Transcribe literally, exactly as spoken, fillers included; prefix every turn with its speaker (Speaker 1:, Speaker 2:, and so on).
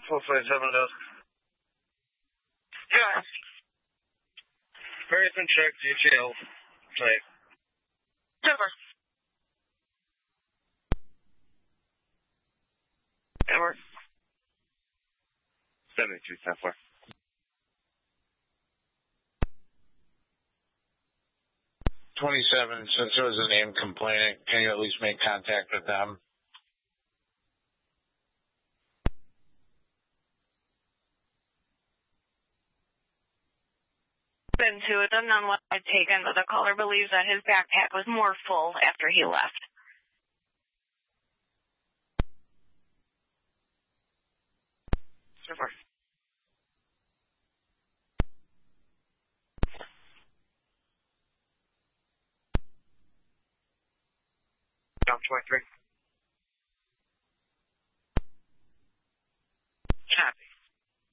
Speaker 1: four five seven does.
Speaker 2: Yeah.
Speaker 1: Harrison check G T L. Type.
Speaker 2: Over. Over.
Speaker 1: seventy-two ten four.
Speaker 3: twenty-seven, since there was a name complainant, can you at least make contact with them?
Speaker 2: Into it, unknown what I'd taken, but the caller believes that his backpack was more full after he left. Over.
Speaker 1: Down twenty-three.